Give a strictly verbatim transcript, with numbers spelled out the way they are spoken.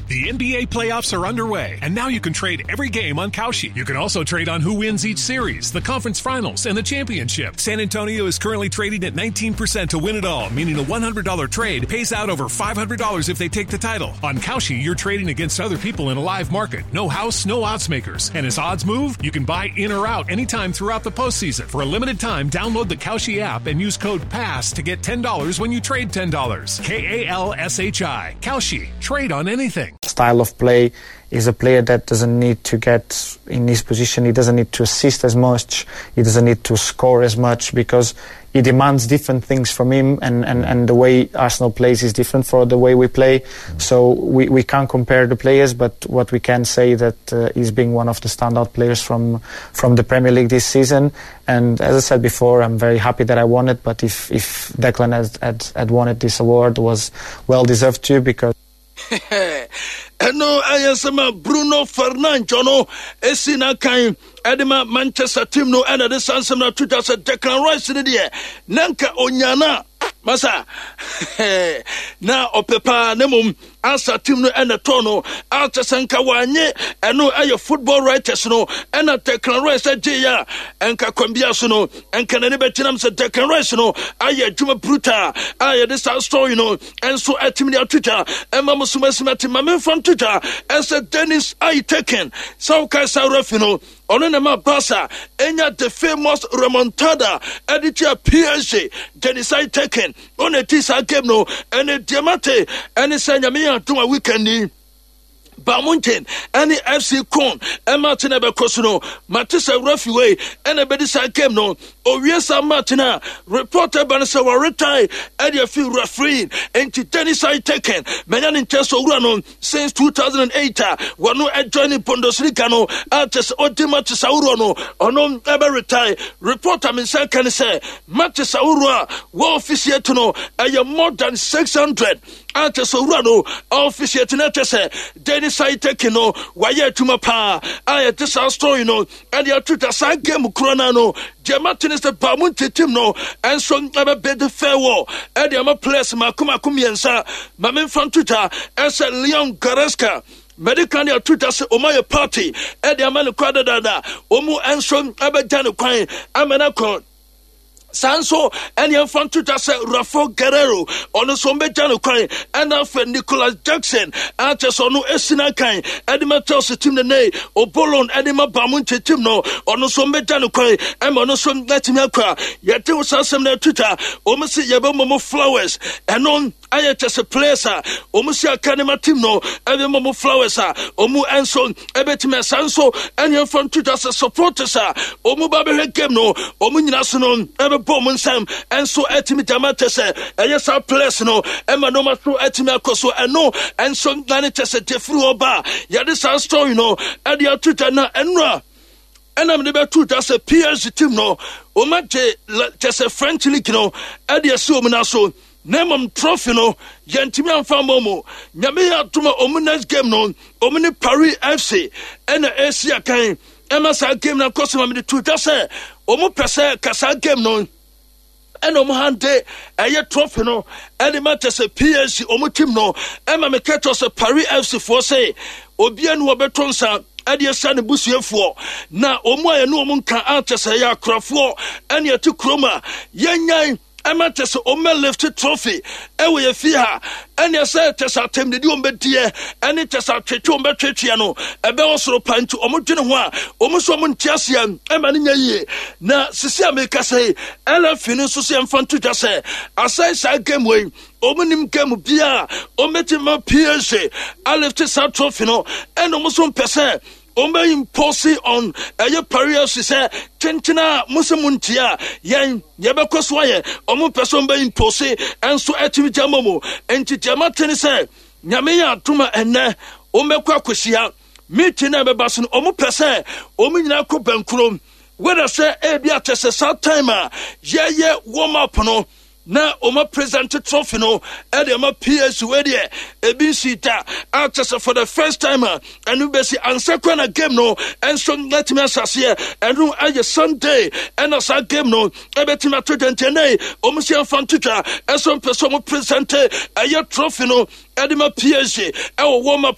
The N B A playoffs are underway, and now you can trade every game on Kalshi. You can also trade on who wins each series, the conference finals, and the championship. San Antonio is currently trading at nineteen percent to win it all, meaning a one hundred dollars trade pays out over five hundred dollars if they take the title. On Kalshi, you're trading against other people in a live market. No house, no odds makers. And as odds move, you can buy in or out anytime throughout the postseason. For a limited time, download the Kalshi app and use code PASS to get ten dollars when you trade ten dollars. K A L S H I. Kalshi. Trade on anything. Style of play is a player that doesn't need to get in his position. He doesn't need to assist as much. He doesn't need to score as much because he demands different things from him, and, and, and the way Arsenal plays is different for the way we play. So we, we can't compare the players, but what we can say that uh, he's being one of the standout players from from the Premier League this season. And as I said before, I'm very happy that I won it, but if, if Declan had, had, had won it, this award was well deserved too, because no, I am Bruno Fernandes, no, Esina Kain, Edema Manchester team, no, and the Sansom na Twitter said Declan Rice in the year. Nanka Onyana, Masa, na Opepa, Nemum, Asa team, no, and the Tono, Alta Sanka Wanye, and no, I football writers, no, and a Declan Rice at Jaya, and Kakwambiasuno, and Canadian said Declan Rice, no, I Juma Bruta, I this our story, no, and so at Timmy Twitter, and Mamma Sumasmati, Mamma from Twitter, and said Dennis I taken, South Kaisa Rafino, Onenema Basa, Enya the famous remontada, editor P S G, Dennis I taken, on a Tisa game, no, and a Diamante, and a Sanyamia to a weekend. Bamunten, any F C Con, and Martina Becosuno, Matissa Refuay, and a Bedisa game no, or yes, Martina, reporter Banasa retired, and your few referee, and to tennis I taken, Mayan in Teso Rano, since two thousand eight, one no adjoining Pondosricano, artist Otima Saurono, or no ever retired, reporter Minsa can say, Matissa Urua, war officiate to know, and you're more than six hundred. Ante Sorano, officiate Netese, Dennis I take no, Waya Tumapa, I at this our story no, and your Twitter side game Cronano, Jamatin is the Bamunti Tim no, and so never bid the fair war, and the Ama place Makuma Kumiansa, Mamin from Twitter, and said Leon Garesca. Medical Twitter say Omaya party, and the Amana Quadada, Omu and so Abadano Quine, Amanako. Sanso and your fan Twitter say Rafael Guerrero on the Sombejano Quine and after Nicholas Jackson after Sonu Esina Kain Edima tells the team the nay or Bolon Edima Bamunte team no on the Sombejano Quine and on the Som Latinaka yet there was some Twitter almost Yabomo Flowers and on I just a place, almost a canema team no, every Momo Flowers, Omu Anson, Ebetima Sanso, and your fan Twitter supporters, Omu Baby game no, Omu National, ever Bowman Sam, and so Etimitamata, and yes, our place no, and Manoma through Etimacoso, and no, and so Nanitas at Tefru Bar, Yadis our story no, and your Twitter na and ra. And I'm the two that's a P S G team no, Omaje just a French league no, and the Suminaso. Nemam trophy no yantimi amfa momo nyame atuma omunas game no omuni Paris F C and Asia kan emasa game na kosoma me to say omu pese kasa game no and omu hande eye trophy no and matter say P S G omu team no ema me catch us Paris F C for say obi anu obetonsa Adia San Busuefo na omu aye no omu nka atese ya krafo and ye to kroma yenyan Emma Tessa Ome lifted trophy. Ewe ye fiha. And ye say Tessa tem the diombe dear. And it Tessa tretumbe tretiano. Ebe osro pantu omujinwa. Omuso muntiasian. Emma ninya ye. Na sisi ameka say. Ela finu susi amfantu jase. Asai sa game way. Omunim game bia. Ometima P S G. I lifted sa trophy no. And omuso mpese. Omba impose on a Paris is a Tentina Musamuntia, Yan Yabakoswaye, Omo person by impose, and so at Jamomo, and Tijamatin say, Yamea Tuma and Ne, Omekwa Kusia, meeting a basin, Omo Pese, Ominako Bankrum, whether say Abiates a South timer, yeah, yeah, warm up no. Na oma presented trophy no and oma P S G e bin sita after for the first time and we basi answer kwana game no and so let me asase and no aye Sunday and as game no e beti ma to twenty-nine omo si fan tuta and so person presented a trophy no and ma P S G e wo